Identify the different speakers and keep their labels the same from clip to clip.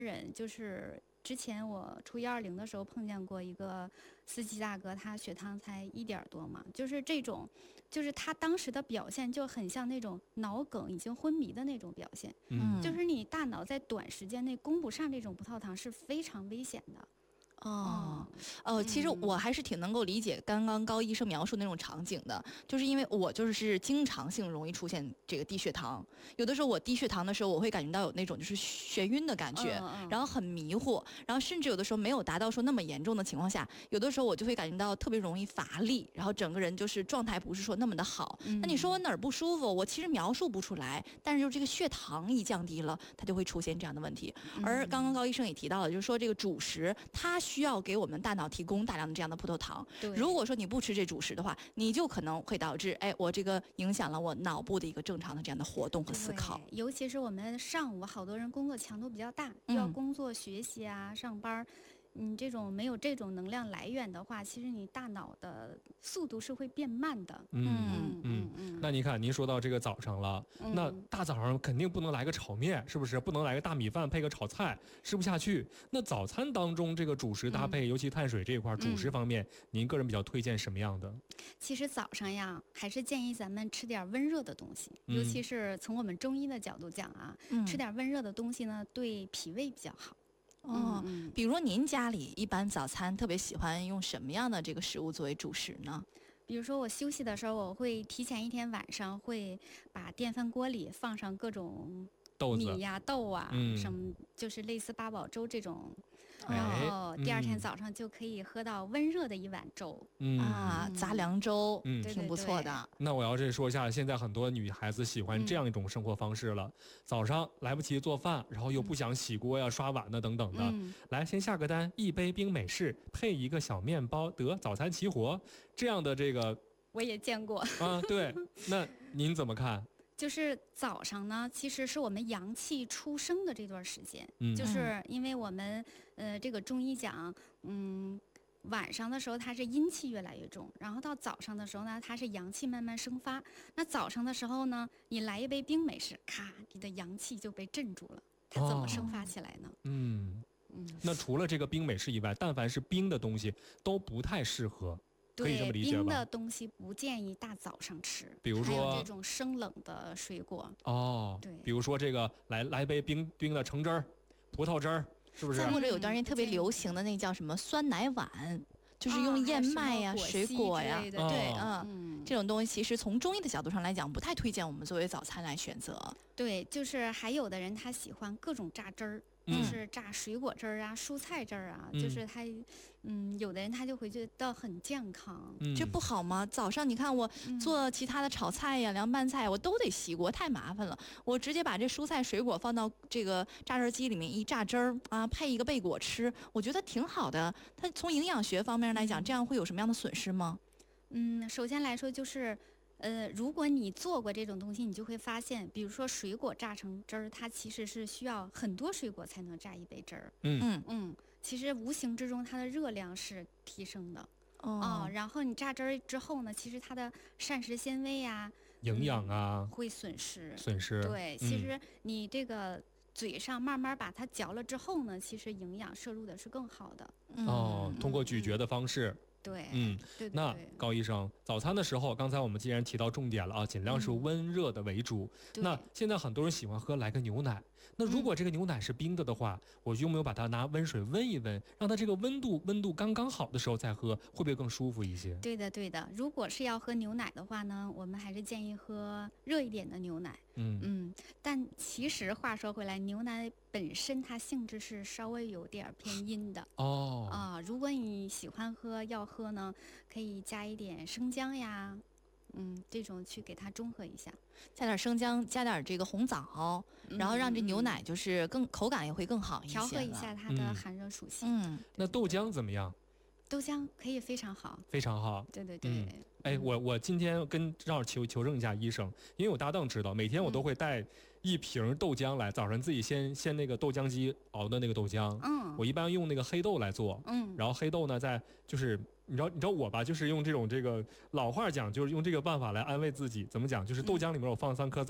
Speaker 1: 人，就是之前我出120的时候碰见过一个司机大哥，他血糖才1点多嘛，就是这种，就是他当时的表现就很像那种脑梗已经昏迷的那种表现，就是你大脑在短时间内供不上这种葡萄糖是非常危险的。
Speaker 2: 其实我还是挺能够理解刚刚高医生描述那种场景的，就是因为我就是经常性容易出现这个低血糖，有的时候我低血糖的时候，我会感觉到有那种就是眩晕的感觉，然后很迷糊，然后甚至有的时候没有达到说那么严重的情况下，有的时候我就会感觉到特别容易乏力，然后整个人就是状态不是说那么的好。那你说我哪儿不舒服，我其实描述不出来，但是就是这个血糖一降低了，它就会出现这样的问题。而刚刚高医生也提到了，就是说这个主食它需要给我们大脑提供大量的这样的葡萄糖，如果说你不吃这主食的话，你就可能会导致我这个影响了我脑部的一个正常的这样的活动和思考。
Speaker 1: 尤其是我们上午好多人工作强度比较大，又要工作学习啊上班，你这种没有这种能量来源的话，其实你大脑的速度是会变慢的。
Speaker 3: 那您看，您说到这个早上了，那大早上肯定不能来个炒面，是不是？不能来个大米饭配个炒菜，吃不下去。那早餐当中这个主食搭配，尤其碳水这一块，主食方面，您个人比较推荐什么样的？
Speaker 1: 其实早上呀，还是建议咱们吃点温热的东西，尤其是从我们中医的角度讲啊，吃点温热的东西呢，对脾胃比较好。
Speaker 2: 比如您家里一般早餐特别喜欢用什么样的这个食物作为主食呢？
Speaker 1: 比如说我休息的时候，我会提前一天晚上会把电饭锅里放上各种米呀、豆啊，什么就是类似八宝粥这种，然后第二天早上就可以喝到温热的一碗粥。
Speaker 2: 杂粮粥，挺不错的。
Speaker 3: 那我要是说一下，现在很多女孩子喜欢这样一种生活方式了，早上来不及做饭，然后又不想洗锅呀、刷碗的等等的，来先下个单，一杯冰美式配一个小面包，得早餐齐活。这样的这个
Speaker 1: 我也见过
Speaker 3: 啊，对，那您怎么看？
Speaker 1: 就是早上呢，其实是我们阳气出生的这段时间，就是因为我们这个中医讲，晚上的时候它是阴气越来越重，然后到早上的时候呢，它是阳气慢慢生发。那早上的时候呢，你来一杯冰美式，咔，你的阳气就被镇住了，它怎么生发起来呢？
Speaker 3: 那除了这个冰美式以外，但凡是冰的东西都不太适合。可以这么理解吧？
Speaker 1: 冰的东西不建议大早上吃，
Speaker 3: 比如说
Speaker 1: 还有这种生冷的水果。
Speaker 3: 对，比如说这个来杯冰的橙汁儿、葡萄汁儿，是不是？
Speaker 2: 或者有段时间特别流行的那叫什么酸奶碗，就是用燕麦呀、水果呀，这种东西其实从中医的角度上来讲，不太推荐我们作为早餐来选择。
Speaker 1: 对，就是还有的人他喜欢各种榨汁儿。就是榨水果汁儿啊、蔬菜汁儿啊，就是他，有的人他就会觉得很健康，
Speaker 2: 这不好吗？早上你看我做其他的炒菜呀、凉拌菜，我都得洗锅，太麻烦了。我直接把这蔬菜水果放到这个榨汁机里面一榨汁儿啊，配一个贝果吃，我觉得挺好的。它从营养学方面来讲，这样会有什么样的损失吗？
Speaker 1: 首先来说就是。如果你做过这种东西，你就会发现，比如说水果榨成汁儿，它其实是需要很多水果才能榨一杯汁儿。其实无形之中它的热量是提升的。然后你榨汁儿之后呢，其实它的膳食纤维呀、
Speaker 3: 营养啊
Speaker 1: 会损失。
Speaker 3: 对，
Speaker 1: 其实你这个嘴上慢慢把它嚼了之后呢，其实营养摄入的是更好的。
Speaker 3: 通过咀嚼的方式。
Speaker 1: 对，
Speaker 3: 那高医生，早餐的时候，刚才我们既然提到重点了啊，尽量是温热的为主。那现在很多人喜欢喝来个牛奶，那如果这个牛奶是冰的话，我用不用把它拿温水温一温，让它这个温度刚刚好的时候再喝，会不会更舒服一些？
Speaker 1: 对的。如果是要喝牛奶的话呢，我们还是建议喝热一点的牛奶。但其实话说回来，牛奶本身它性质是稍微有点偏阴的。如果你喜欢要喝呢，可以加一点生姜呀，这种去给它中和一下，
Speaker 2: 加点生姜，加点这个红枣，然后让这牛奶就是口感也会更好一些，
Speaker 1: 调和一下它的寒热属性。
Speaker 3: 那豆浆怎么样？
Speaker 1: 豆浆可以非常好，
Speaker 3: 非常好。
Speaker 1: 对。
Speaker 3: 我今天正好求证一下医生，因为我搭档知道，每天我都会带一瓶豆浆来，早上自己先那个豆浆机熬的那个豆浆。我一般用那个黑豆来做。然后黑豆呢，就是你知道我吧，就是用这个老话讲，就是用这个办法来安慰自己。怎么讲？就是豆浆里面我放3颗枣。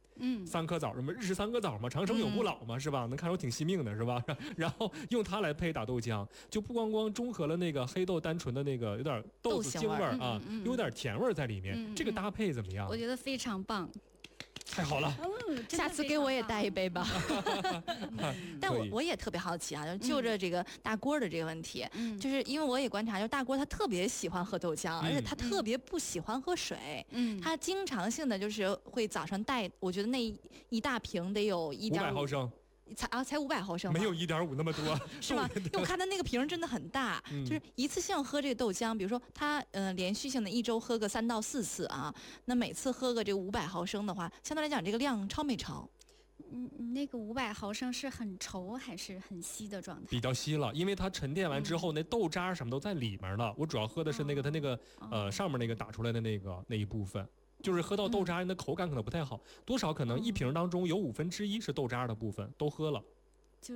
Speaker 3: 3颗枣，什么日式3颗枣嘛，长生有不老嘛，是吧？能看出挺惜命的，是吧？然后用它来配打豆浆，就不光中和了那个黑豆单纯的那个有点豆子腥味啊，有点甜味在里面，这个搭配怎么样？
Speaker 1: 我觉得非常棒。
Speaker 3: 太好了，
Speaker 2: 下次给我也带一杯吧。但我也特别好奇啊，就着这个大锅的这个问题，就是因为我也观察，就是大锅他特别喜欢喝豆浆，而且他特别不喜欢喝水，他经常性的就是会早上带，我觉得那一大瓶得有
Speaker 3: 500毫升。
Speaker 2: 才500毫升，
Speaker 3: 没有1.5那么多，
Speaker 2: 是吗？因为我看他那个瓶真的很大，就是一次性喝这个豆浆，比如说他连续性的一周喝个3到4次啊，那每次喝个这个500毫升的话，相对来讲这个量超没超？
Speaker 1: 那个500毫升是很稠还是很稀的状态？
Speaker 3: 比较稀了，因为它沉淀完之后，那豆渣什么都在里面了。我主要喝的是那个它那个上面那个打出来的那一部分。就是喝到豆渣，那口感可能不太好，多少可能一瓶当中有1/5是豆渣的部分，都喝了。
Speaker 1: 就是，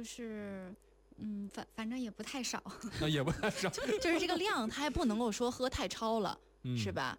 Speaker 1: 反正也不太少。
Speaker 3: 也不太少。
Speaker 2: 就是这个量，它还不能够说喝太超了，是吧？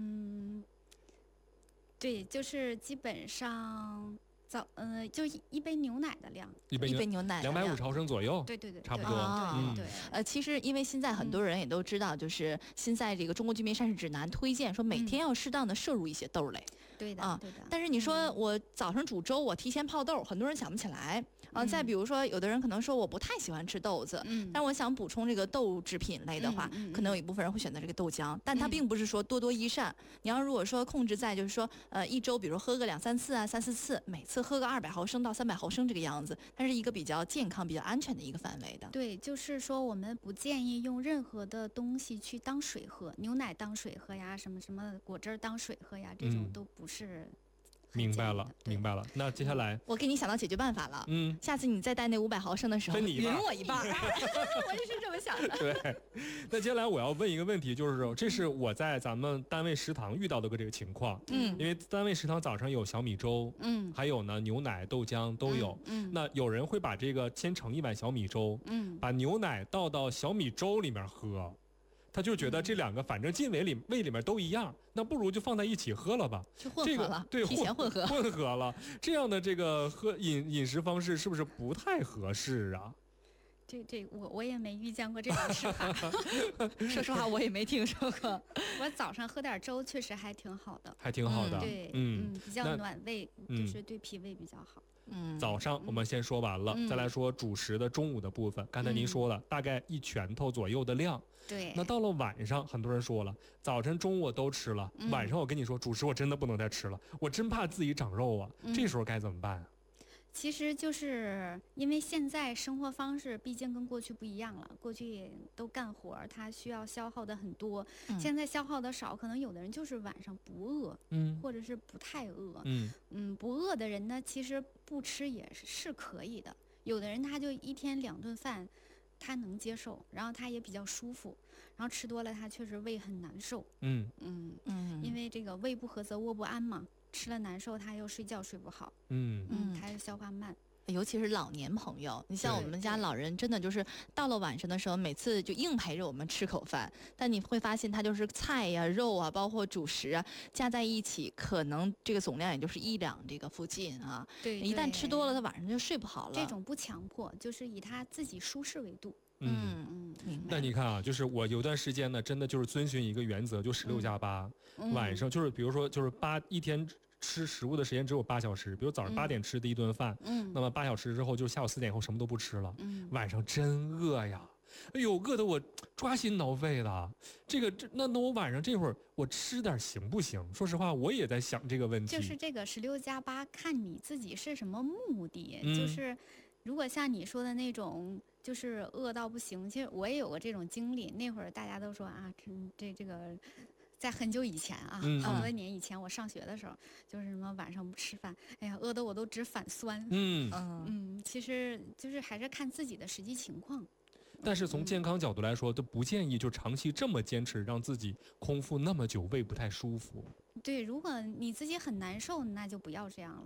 Speaker 1: 对，就是基本上。就一杯牛奶的量，
Speaker 2: 一杯牛奶
Speaker 3: 250毫升左右，
Speaker 1: 对，
Speaker 3: 差不多。
Speaker 1: 对，
Speaker 2: 其实因为现在很多人也都知道，就是现在这个中国居民膳食指南推荐说，每天要适当的摄入一些豆类。
Speaker 1: 对的，对的。
Speaker 2: 但是你说我早上煮粥，我提前泡豆，很多人想不起来。再比如说，有的人可能说我不太喜欢吃豆子，但我想补充这个豆制品类的话，可能有一部分人会选择这个豆浆，但它并不是说多益善。你要如果说控制在就是说，一周比如喝个2、3次啊，3、4次，每次喝个200毫升到300毫升这个样子，它是一个比较健康、比较安全的一个范围的。
Speaker 1: 对，就是说我们不建议用任何的东西去当水喝，牛奶当水喝呀，什么果汁当水喝呀，这种都不是。
Speaker 3: 明白了。那接下来
Speaker 2: 我给你想到解决办法了。下次你再带那500毫升的时候，
Speaker 3: 分你一半，
Speaker 2: 匀我一半。我就是这么想的。
Speaker 3: 对。那接下来我要问一个问题，就是说，这是我在咱们单位食堂遇到的这个情况。因为单位食堂早上有小米粥，还有呢牛奶、豆浆都有。那有人会把这个先盛一碗小米粥，把牛奶倒到小米粥里面喝。他就觉得这两个反正进胃里面都一样，那不如就放在一起喝了吧，
Speaker 2: 就混合了，
Speaker 3: 对，
Speaker 2: 提前混
Speaker 3: 合了。这样的这个饮食方式是不是不太合适啊？
Speaker 1: 这我也没遇见过这种吃法。
Speaker 2: 说实话，我也没听说过。
Speaker 1: 我早上喝点粥确实还挺好的，对，比较暖胃，就是对脾胃比较好。
Speaker 3: 早上我们先说完了，再来说主食的中午的部分。刚才您说了，大概1拳头左右的量。
Speaker 1: 对。
Speaker 3: 那到了晚上，很多人说了，早晨、中午我都吃了，晚上我跟你说，主食我真的不能再吃了，我真怕自己长肉啊。这时候该怎么办啊？
Speaker 1: 其实就是因为现在生活方式毕竟跟过去不一样了，过去都干活，它需要消耗的很多，现在消耗的少，可能有的人就是晚上不饿，或者是不太饿，不饿的人呢，其实不吃也是可以的，有的人他就1天2顿饭，他能接受，然后他也比较舒服，然后吃多了他确实胃很难受，因为这个胃不和则卧不安嘛。吃了难受，他又睡觉睡不好，他又消化慢。
Speaker 2: 尤其是老年朋友，你像我们家老人，真的就是到了晚上的时候，每次就硬陪着我们吃口饭，但你会发现他就是菜呀、肉啊，包括主食啊，加在一起，可能这个总量也就是1两这个附近啊。
Speaker 1: 对，
Speaker 2: 一旦吃多了，他晚上就睡不好了。
Speaker 1: 这种不强迫，就是以他自己舒适为度。
Speaker 2: 明白。
Speaker 3: 那你看啊，就是我有段时间呢，真的就是遵循一个原则，就16+8，晚上就是比如说就是一天吃食物的时间只有8小时，比如早上8点吃第一顿饭，那么8小时之后就下午4点以后什么都不吃了，晚上真饿呀，哎呦，饿得我抓心挠肺的。那我晚上这会儿我吃点行不行？说实话，我也在想这个问题。
Speaker 1: 就是这个16+8，看你自己是什么目的，就是如果像你说的那种。就是饿到不行，其实我也有过这种经历。那会儿大家都说啊，这个，在很久以前啊，好多年以前，我上学的时候，就是什么晚上不吃饭，哎呀，饿得我都直反酸。其实就是还是看自己的实际情况。
Speaker 3: 但是从健康角度来说，都不建议就长期这么坚持，让自己空腹那么久，胃不太舒服。
Speaker 1: 对，如果你自己很难受，那就不要这样了。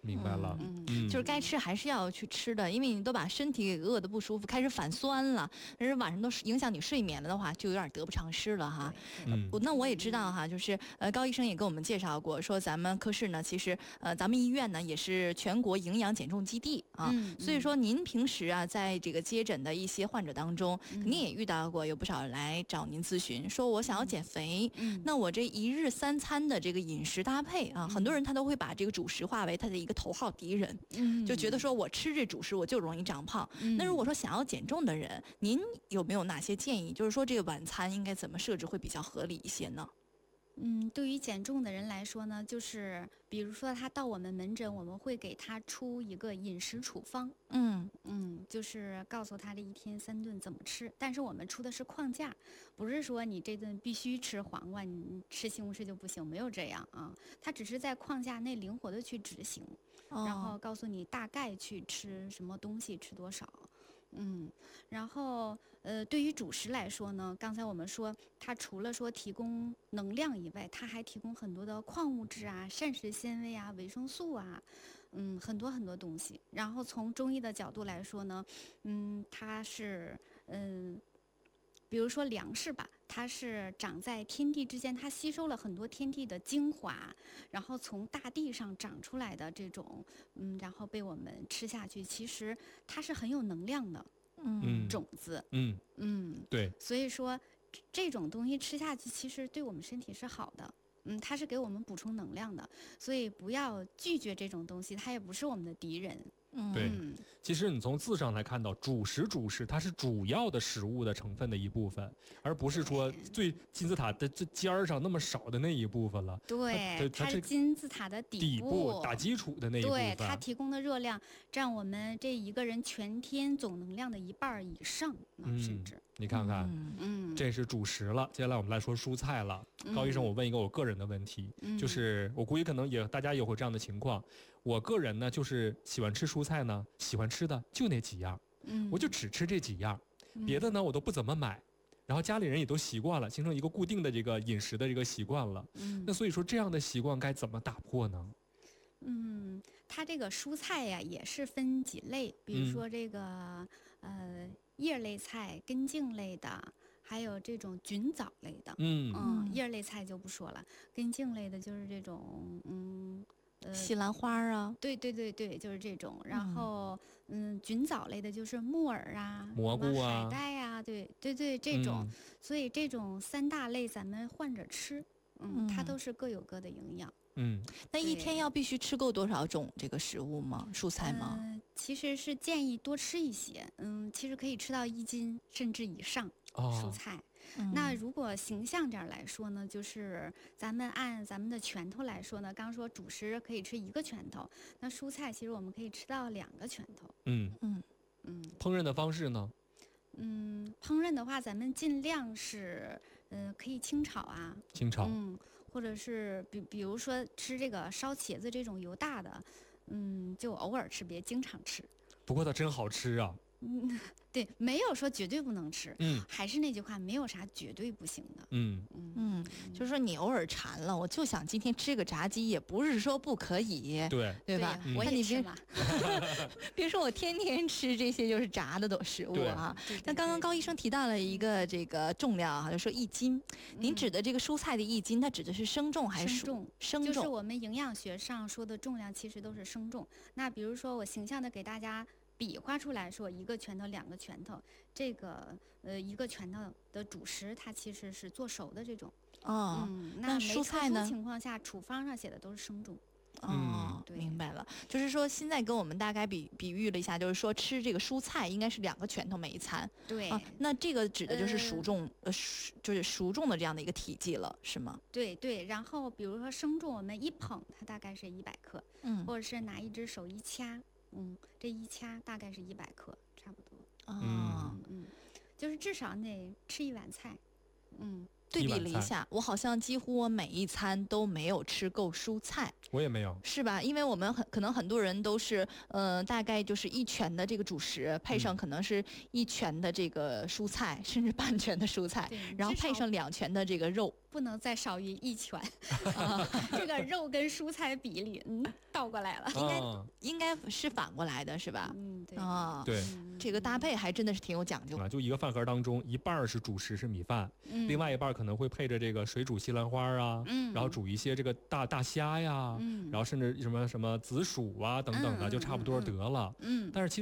Speaker 3: 明白了，
Speaker 2: 就是该吃还是要去吃的，因为你都把身体给饿得不舒服，开始反酸了，但是晚上都影响你睡眠了的话，就有点得不偿失了哈。那我也知道哈，就是高医生也跟我们介绍过，说咱们科室呢，其实咱们医院呢也是全国营养减重基地啊，所以说您平时啊在这个接诊的一些患者当中，肯定也遇到过有不少人来找您咨询，说我想要减肥，那我这一日3餐的这个饮食搭配啊，很多人他都会把这个主食化为他的一个头号敌人，就觉得说我吃这主食我就容易长胖。那如果说想要减重的人，您有没有哪些建议？就是说这个晚餐应该怎么设置会比较合理一些呢？
Speaker 1: 对于减重的人来说呢，就是比如说他到我们门诊，我们会给他出一个饮食处方，就是告诉他这一天3顿怎么吃，但是我们出的是框架，不是说你这顿必须吃黄瓜，你吃西红柿就不行，没有这样啊，他只是在框架内灵活的去执行，然后告诉你大概去吃什么东西，吃多少。然后对于主食来说呢，刚才我们说，它除了说提供能量以外，它还提供很多的矿物质啊、膳食纤维啊、维生素啊，很多很多东西。然后从中医的角度来说呢，它是比如说粮食吧，它是长在天地之间，它吸收了很多天地的精华，然后从大地上长出来的这种，然后被我们吃下去，其实它是很有能量的，种子，
Speaker 3: 对，
Speaker 1: 所以说这种东西吃下去，其实对我们身体是好的。它是给我们补充能量的，所以不要拒绝这种东西，它也不是我们的敌人。
Speaker 3: 对，其实你从字上来看到，主食它是主要的食物的成分的一部分，而不是说最金字塔的最尖儿上那么少的那一部分了。
Speaker 1: 对，它是金字塔的底部
Speaker 3: 打基础的那一部分。
Speaker 1: 对，它提供的热量占我们这一个人全天总能量的1半以上，甚至。
Speaker 3: 你看看，这是主食了。接下来我们来说蔬菜了。高医生，我问一个我个人的问题，就是我估计可能大家也会这样的情况。我个人呢，就是喜欢吃蔬菜呢，喜欢吃的就那几样，我就只吃这几样，别的呢我都不怎么买。然后家里人也都习惯了，形成一个固定的这个饮食的这个习惯了。那所以说这样的习惯该怎么打破呢？
Speaker 1: 它这个蔬菜呀也是分几类，比如说这个叶类菜、根茎类的，还有这种菌藻类的。叶类菜就不说了，根茎类的就是这种
Speaker 2: 西兰花啊，
Speaker 1: 对，就是这种。然后菌藻类的就是木耳啊、
Speaker 3: 蘑菇啊、
Speaker 1: 海带啊，对，这种。所以这种3大类咱们换着吃，它都是各有各的营养。
Speaker 2: 那一天要必须吃够多少种这个食物吗？蔬菜吗？
Speaker 1: 其实是建议多吃一些，其实可以吃到1斤甚至以上蔬菜。那如果形象点来说呢，就是咱们按咱们的拳头来说呢，刚说主食可以吃1个拳头，那蔬菜其实我们可以吃到2个拳头。
Speaker 3: 烹饪的方式呢？
Speaker 1: 烹饪的话，咱们尽量是可以清炒啊，
Speaker 3: 清炒，
Speaker 1: 或者是比如说吃这个烧茄子这种油大的，就偶尔吃，别经常吃。
Speaker 3: 不过它真好吃啊。
Speaker 1: 对，没有说绝对不能吃。还是那句话，没有啥绝对不行的。
Speaker 2: 就是说你偶尔馋了，我就想今天吃个炸鸡，也不是说不可以，对吧？
Speaker 1: 我也吃嘛。
Speaker 2: 别说我天天吃这些就是炸的食物啊。那刚刚高医生提到了一个这个重量啊，就说1斤。您指的这个蔬菜的1斤，它指的是生重还是
Speaker 1: 生重？就是我们营养学上说的重量，其实都是生重。那比如说我形象的给大家比划出来说1个拳头2个拳头，这个1个拳头的主食它其实是做熟的这种。那
Speaker 2: 蔬菜呢？
Speaker 1: 情况下处方上写的都是生重。
Speaker 2: 明白了。就是说现在跟我们大概比喻了一下，就是说吃这个蔬菜应该是2个拳头每一餐。
Speaker 1: 对。
Speaker 2: 那这个指的就是熟重，就是熟重的这样的一个体积了，是吗？
Speaker 1: 对。然后比如说生重，我们一捧它大概是100克，或者是拿一只手一掐。这一掐大概是100克，差不多。
Speaker 2: 哦，
Speaker 1: 就是至少得吃1碗菜。
Speaker 2: 对比了一下，我好像几乎我每一餐都没有吃够蔬菜。
Speaker 3: 我也没有，
Speaker 2: 是吧？因为我们可能很多人都是，大概就是1拳的这个主食，配上可能是1拳的这个蔬菜，甚至半拳的蔬菜，然后配上2拳的这个肉，
Speaker 1: 不能再少于1拳。这个肉跟蔬菜比例，倒过来了，
Speaker 2: 应该是反过来的，是吧？
Speaker 1: 对
Speaker 3: 对，
Speaker 2: 这个搭配还真的是挺有讲究。
Speaker 3: 就一个饭盒当中，一半是主食是米饭，另外一半可能会配着这个水煮西兰花啊，然后煮一些这个大虾呀，然后甚至什么紫薯啊等等的，就差不多得了。但是其实